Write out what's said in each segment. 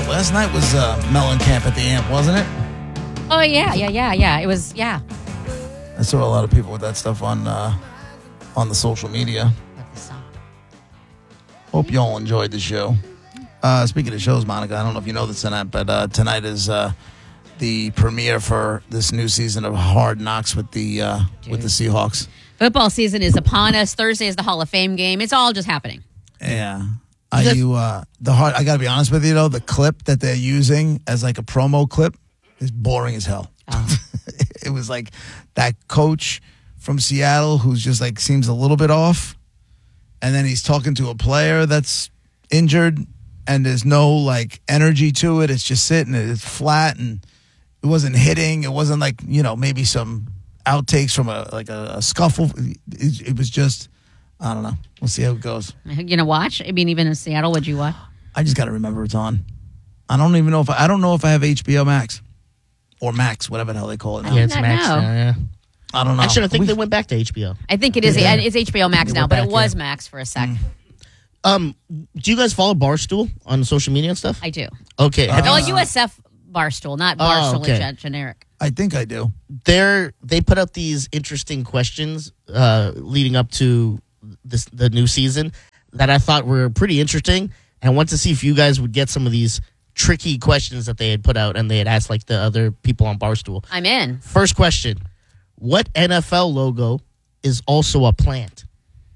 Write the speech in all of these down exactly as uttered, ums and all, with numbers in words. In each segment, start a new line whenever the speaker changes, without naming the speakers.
last night was uh, Mellencamp at the Amp, wasn't it?
Oh, yeah, yeah, yeah, yeah. It was, yeah.
I saw a lot of people with that stuff on uh, on the social media.
Love this song.
Hope you all enjoyed the show. Uh, speaking of shows, Monica, I don't know if you know this tonight, but uh, tonight is uh, the premiere for this new season of Hard Knocks with the uh, with the Seahawks.
Football season is upon us. Thursday is the Hall of Fame game. It's all just happening.
Yeah. Are you uh, the hard? I got to be honest with you though. The clip that they're using as like a promo clip is boring as hell.
Oh.
It was like that coach from Seattle who's just like seems a little bit off, and then he's talking to a player that's injured, and there's no like energy to it. It's just sitting. It's flat, and it wasn't hitting. It wasn't like you know maybe some outtakes from a like a, a scuffle. It, it was just. I don't know. We'll see how it goes.
You gonna watch? I mean, even in Seattle, would you watch?
I just got to remember it's on. I don't even know if I, I don't know if I have H B O Max or Max, whatever the hell they call it now.
Yeah, it's
I
Max
know.
now, yeah.
I don't know.
Actually, I think
We-
they went back to H B O.
I think it is.
Yeah.
It's H B O Max
They
now,
went
but
back,
it was
yeah.
Max for a sec.
Um, do you guys follow Barstool on social media and stuff?
I do.
Okay. Have
Oh,
you,
U S F Barstool, not
Oh,
Barstool
okay.
gen- generic.
I think I do.
they're, they put out these interesting questions uh, leading up to this the new season that I thought were pretty interesting. And I want to see if you guys would get some of these tricky questions that they had put out and they had asked like the other people on Barstool.
I'm in.
First question. What N F L logo is also a plant?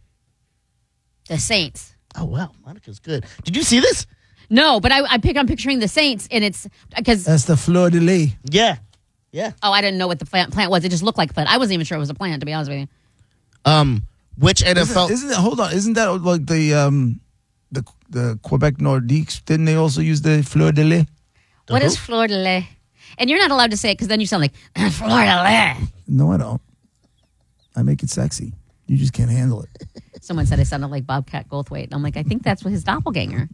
The Saints.
Oh, wow. Monica's good. Did you see this?
No, but I, I pick. I'm picturing the Saints, and it's because
That's the fleur de lis.
Yeah. Yeah.
oh, I didn't know what the plant, plant was. It just looked like a plant. I wasn't even sure it was a plant, to be honest with you.
Um, which N F L?
Isn't, isn't it? Hold on. Isn't that like the um the the Quebec Nordiques? Didn't they also use the fleur de lis?
What
who?
is fleur de lis? And you're not allowed to say it because then you sound like fleur de lis.
No, I don't. I make it sexy. You just can't handle it.
Someone said I sounded like Bobcat Goldthwait, and I'm like, I think that's his doppelganger.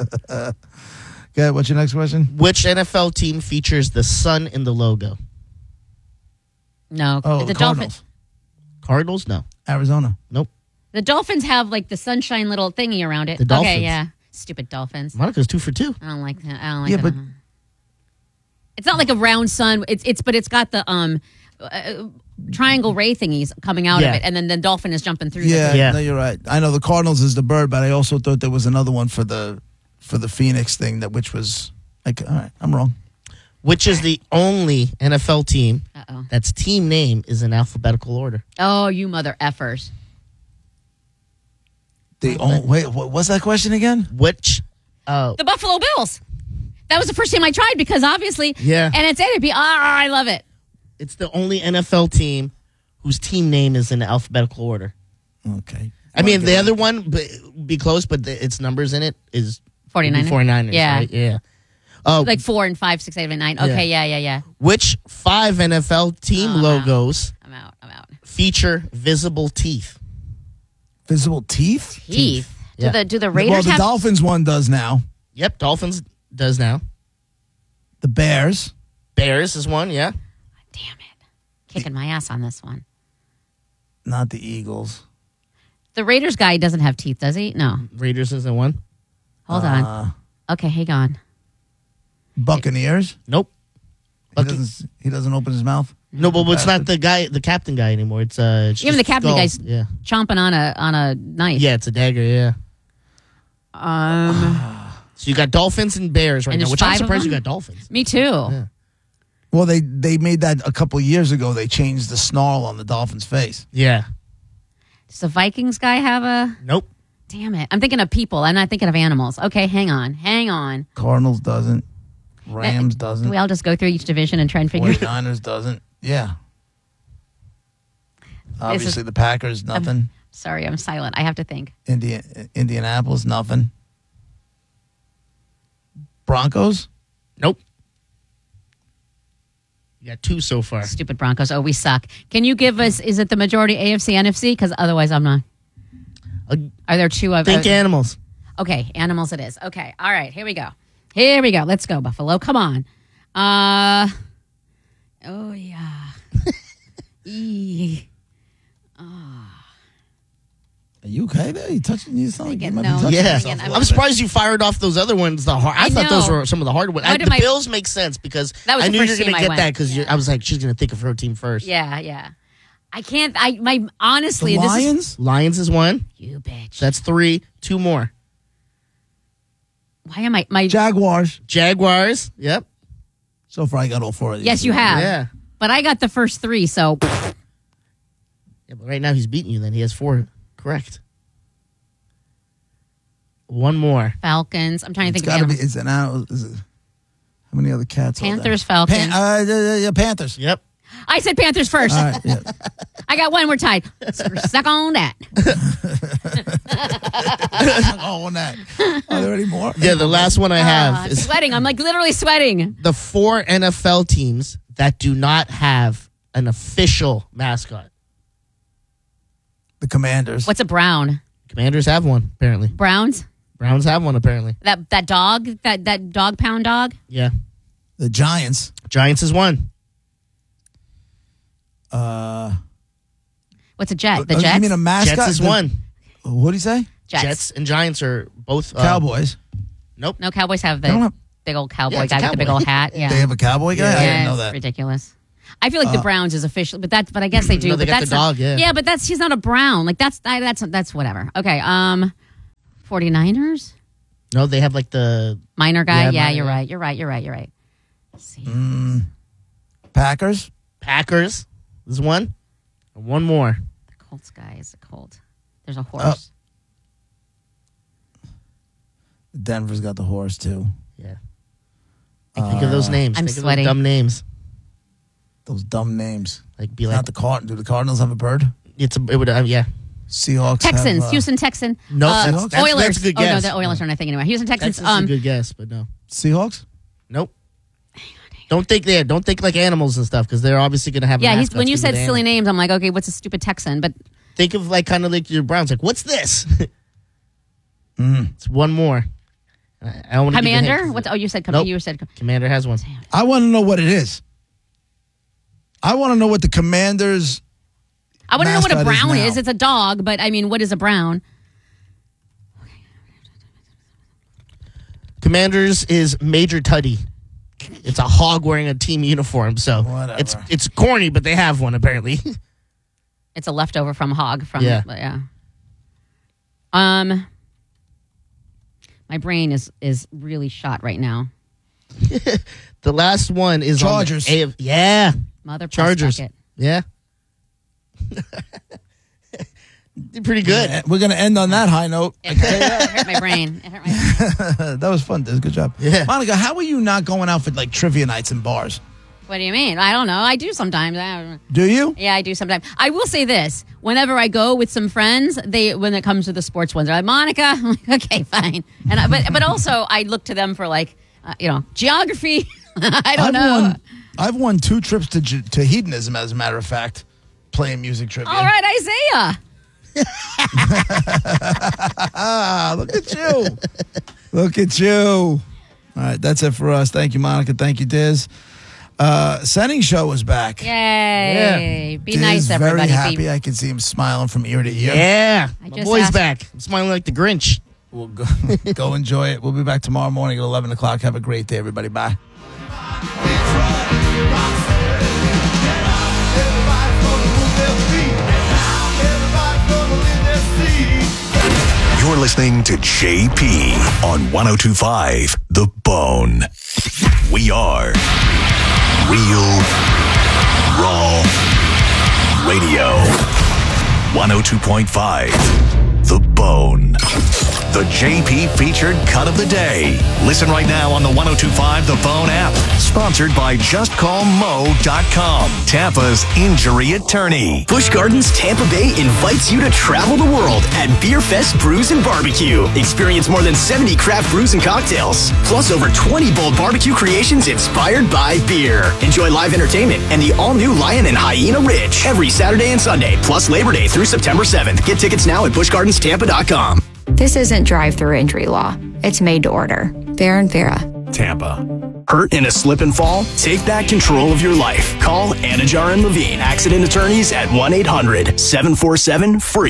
Okay, what's your next question?
Which N F L team features the sun in the logo?
No,
Oh,
the
Cardinals.
Dolphins.
Cardinals? No.
Arizona.
Nope.
The Dolphins have like the sunshine little thingy around it.
The Dolphins.
Okay, yeah, stupid Dolphins.
Monica's two for two.
I don't like that. I don't like
Yeah,
that.
but-
It's not like a round sun. It's it's but it's got the um uh, triangle ray thingies coming out
Yeah.
of it, and then the dolphin is jumping through.
Yeah,
Yeah.
no, you're right. I know the Cardinals is the bird, but I also thought there was another one for the for the Phoenix thing that which was like, all right, I'm wrong.
Which is the only N F L team
Uh oh.
that's team name is in alphabetical order?
Oh, you mother effers.
The oh, wait, what was that question again?
Which? Uh,
The Buffalo Bills. That was the first team I tried because obviously,
Yeah.
and it's A B. Ah, I love it.
it's the only N F L team whose team name is in alphabetical order.
Okay.
I mean, the other one but, be close, but the, its numbers in it is
49ers?
49ers,
Yeah.
right? Yeah. Uh,
Like four and five, six, eight, and nine. Okay, yeah, yeah, yeah.
which five N F L team
Oh,
logos
I'm out. I'm out.
feature visible teeth?
Visible teeth?
Teeth. Do
Yeah.
the do the
Well,
Raiders
the
have?
Dolphins one does now.
Yep, Dolphins does now.
The Bears.
Bears is one, yeah.
Damn it! Kicking my ass on this one.
Not the Eagles.
The Raiders guy doesn't have teeth, does he? No.
Raiders is the one.
Hold
Uh,
on. Okay, hang on.
Buccaneers.
Nope.
He
Bucca-
doesn't, he doesn't open his mouth.
No, but it's not the guy, the captain guy anymore. It's uh, it's
Even the
just
captain
skull.
guy's
Yeah,
chomping on a on a knife.
yeah, it's a dagger. Yeah.
Um.
So you got Dolphins and Bears right
And
now,
there's
which I'm
five of
surprised you
them?
got Dolphins.
Me too.
Well, they they made that a couple years ago. They changed the snarl on the Dolphins' face.
Yeah.
Does the Vikings guy have a?
Nope.
Damn it! I'm thinking of people. I'm not thinking of animals. Okay, hang on, hang on.
Cardinals doesn't. Rams
Do
doesn't.
we all just go through each division and try and figure?
49ers doesn't. Yeah. Obviously, the Packers, nothing.
Sorry, I'm silent. I have to think.
Indian, Indianapolis, nothing. Broncos?
Nope. You got two so far.
Stupid Broncos. Oh, we suck. Can you give us? Is it the majority A F C, N F C? Because otherwise, I'm not.
Uh,
Are there two of?
think
uh,
animals.
Okay, animals. It is. Okay. All right. Here we go. Here we go. Let's go, Buffalo. Come on. Uh. Oh yeah. e.
Are you okay there? You touching you? Sound like you might be
No.
touching
Yeah,
yourself a
I'm
little
I'm
bit.
surprised you fired off those other ones. The hard, I,
I
thought those
know.
were some of the hard ones.
Why
I,
did
the
my-
Bills make sense because
That was
I
the
knew you
first
were going
team
to
I
get that
went.
because
Yeah.
I was like, she's going to think of her team first.
Yeah, yeah. I can't. I my honestly,
The
this is
Lions?
Lions is one.
you bitch.
That's three. Two more.
Why am I my?
Jaguars.
Jaguars. Yep.
So far, I got all four of these.
Yes, you have.
Yeah.
But I got the first three, so
Yeah, but right now he's beating you. Then he has four correct. One more.
Falcons. I'm trying to
It's
think
got
of
to
the
be. Is it now? Is it? How many other cats?
Panthers,
are there?
Falcons.
Pan, uh, yeah, yeah, Panthers.
Yep.
I said Panthers first.
All right. Yeah.
I got one. We're tied. Suck on that.
oh, on that. Are there any more?
Yeah, the last one I
Ah,
have
I'm
is
sweating. I'm like literally sweating.
the four N F L teams that do not have an official mascot.
The Commanders.
What's a brown?
Commanders have one, apparently.
Browns?
Browns have one, apparently.
That that dog? That that dog pound dog?
Yeah.
The Giants.
Giants is one.
Uh,
What's a jet? The
oh,
Jets?
You mean a mascot?
Jets is
The-
one.
What do you say?
Jets.
Jets and Giants are both uh,
Cowboys.
Nope.
No, Cowboys have
They don't
the
have-
big old cowboy
Yeah, it's a
guy with the big
cowboy.
old hat. Yeah.
They have a cowboy guy? I
Yeah,
didn't know
it's
that.
ridiculous. I feel like the Browns is official, but that, but I guess they do.
No, they
but
got
that's
the
not-
dog, yeah.
yeah, but that's he's not a Brown. Like that's I, that's that's whatever. Okay, um, 49ers
No, they have like the
minor guy.
Yeah,
Yeah,
minor
you're
guy.
right. You're right. You're right. You're right. Let's see.
Mm. Packers.
Packers. There's one. And one more.
The Colts guy is a Colt. There's a horse.
Denver's got the horse, too.
Yeah. Think of those names.
I'm
Think
sweating.
Of those dumb names.
Those dumb names.
Like be like
Not the Card. Do the Cardinals have a bird?
it's a, it would uh, yeah.
Seahawks.
Texans,
have, uh,
Houston Texan.
No,
uh,
that's- that's-
Oilers.
that's a good
Oh no,
guess.
the Oilers aren't a thing anymore. Houston Texans.
That's, that's
um,
a good guess, but no.
Seahawks?
Nope. Don't think there. Don't think like animals and stuff because they're obviously going to have.
yeah. He's,
mascots
when you
because
said
of the
silly
animals.
names, I'm like, okay, what's a stupid Texan? But
Think of like kind of like your Browns. Like, what's this?
Mm.
It's one more. I, I don't want to
Commander. What's? Oh, you said. Com-
Nope.
You said.
Commander has one.
I want to know what it is. I want to know what the Commanders.
I want to know what a
mascot is
brown
now.
is. It's a dog, but I mean, what is a brown?
Commanders is Major Tuddy. It's a hog wearing a team uniform, so
Whatever.
it's it's corny, but they have one apparently.
It's a leftover from hog. From
Yeah.
yeah. Um, my brain is is really shot right now.
The last one is on the
Chargers.
A F yeah,
Mother press
Chargers.
bucket.
Yeah. Did pretty good.
Yeah, We're going to end on that high note.
It hurt, it hurt my brain. It hurt my brain.
That was fun. Des. Good job.
Yeah.
Monica, how are you not going out for like trivia nights and bars?
What do you mean? I don't know. I do sometimes. I don't know.
Do you?
Yeah, I do sometimes. I will say this: whenever I go with some friends, they when it comes to the sports ones, they're like, "Monica," I'm like, "Okay, fine." And I, but but also I look to them for like uh, you know geography. I don't
I've
know.
won. I've won two trips to J- to hedonism, as a matter of fact, playing music trivia.
All right, Isaiah.
Ah, look at you. Look at you. All right, that's it for us. Thank you, Monica. Thank you, Diz. Uh, Senning Show is back.
Yay! Be
Diz
nice, everybody.
very
Be-
happy. I can see him smiling from ear to ear.
Yeah,
I
my
just
boy's
asked-
back. I'm smiling like the Grinch.
We'll go, go enjoy it. We'll be back tomorrow morning at eleven o'clock. Have a great day, everybody. Bye.
You're listening to J P on one oh two point five The Bone. We are Real Raw Radio. one oh two point five The Bone. The J P featured cut of the day. Listen right now on the one oh two point five The Bone app. Sponsored by just call mo dot com, Tampa's injury attorney.
Busch Gardens Tampa Bay invites you to travel the world at Beer Fest Brews and Barbecue. Experience more than seventy craft brews and cocktails, plus over twenty bold barbecue creations inspired by beer. Enjoy live entertainment and the all-new Lion and Hyena Ridge every Saturday and Sunday, plus Labor Day through September seventh. Get tickets now at busch gardens tampa dot com.
This isn't drive-through injury law. It's made to order. Fair and Vera.
Tampa. Hurt in a slip and fall? Take back control of your life. Call Anajar and Levine, accident attorneys at one eight hundred seven four seven free.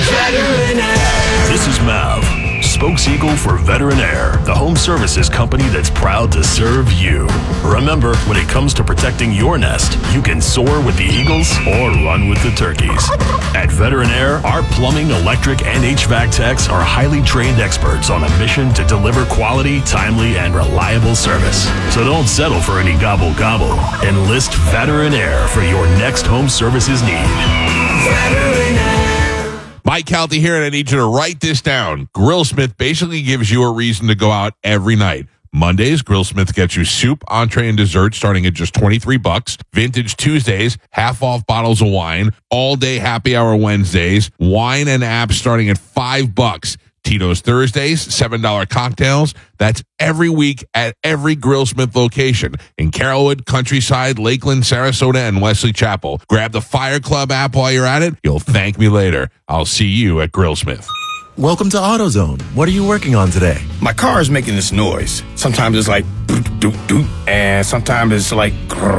This is Mav, spokeseagle for Veterinaire, the home services company that's proud to serve you. Remember, when it comes to protecting your nest, you can soar with the eagles or run with the turkeys. At Veterinaire, our plumbing, electric, and H V A C techs are highly trained experts on a mission to deliver quality, timely, and reliable service. So don't settle for any gobble-gobble. Enlist Veterinaire for your next home services need. Veterinaire.
Mike Calty here, and I need you to write this down. Grillsmith basically gives you a reason to go out every night. Mondays, Grillsmith gets you soup, entree, and dessert starting at just twenty-three bucks. Vintage Tuesdays, half off bottles of wine. All day happy hour Wednesdays. Wine and apps starting at five bucks. Tito's Thursdays, seven dollar cocktails. That's every week at every Grillsmith location in Carrollwood, Countryside, Lakeland, Sarasota, and Wesley Chapel. Grab the Fire Club app while you're at it. You'll thank me later. I'll see you at Grillsmith.
Welcome to AutoZone. What are you working on today?
My car is making this noise. Sometimes it's like doot, doot, doot, and sometimes it's like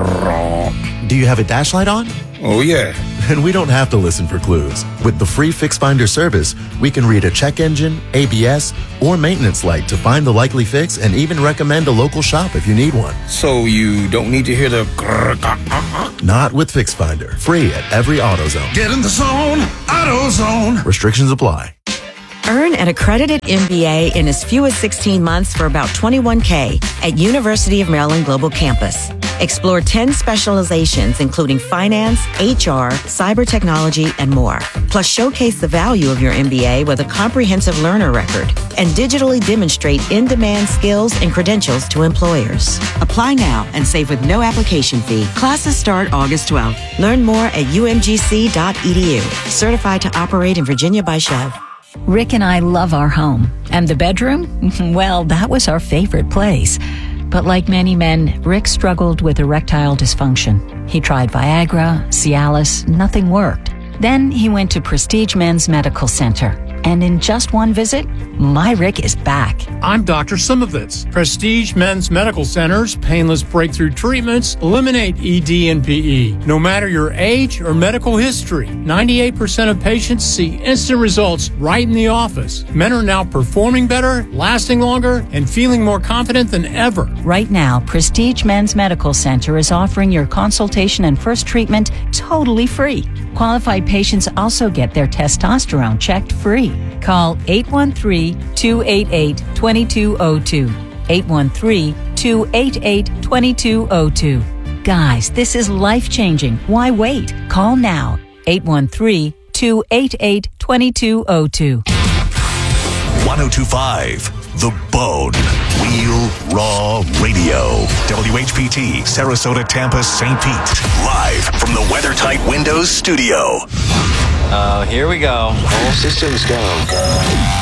grrrr.
Do you have a dash light on?
Oh, yeah.
And we don't have to listen for clues. With the free Fix Finder service, we can read a check engine, A B S, or maintenance light to find the likely fix and even recommend a local shop if you need one.
So you don't need to hear the grrr, grrr, grrr.
Not with Fix Finder. Free at every AutoZone.
Get in the zone, AutoZone.
Restrictions apply.
Earn an accredited M B A in as few as sixteen months for about twenty-one K at University of Maryland Global Campus. Explore ten specializations, including finance, H R, cyber technology, and more. Plus, showcase the value of your M B A with a comprehensive learner record and digitally demonstrate in-demand skills and credentials to employers. Apply now and save with no application fee. Classes start August twelfth. Learn more at u m g c dot e d u. Certified to operate in Virginia by Chev.
Rick and I love our home. And the bedroom? Well, that was our favorite place. But like many men, Rick struggled with erectile dysfunction. He tried Viagra, Cialis, nothing worked. Then he went to Prestige Men's Medical Center. And in just one visit, my Rick is back.
I'm Doctor Simovitz. Prestige Men's Medical Center's painless breakthrough treatments eliminate E D and P E. No matter your age or medical history, ninety-eight percent of patients see instant results right in the office. Men are now performing better, lasting longer, and feeling more confident than ever.
Right now, Prestige Men's Medical Center is offering your consultation and first treatment totally free. Qualified patients also get their testosterone checked free. Call eight one three, two eight eight, two two zero two. eight one three, two eight eight, two two zero two. Guys, this is life-changing. Why wait? Call now. eight one three, two eight eight, two two zero two.
one oh two point five The Bone. Real Raw Radio. W H P T, Sarasota, Tampa, Saint Pete. Live from the WeatherTight Windows studio.
Uh, here we go. All systems go.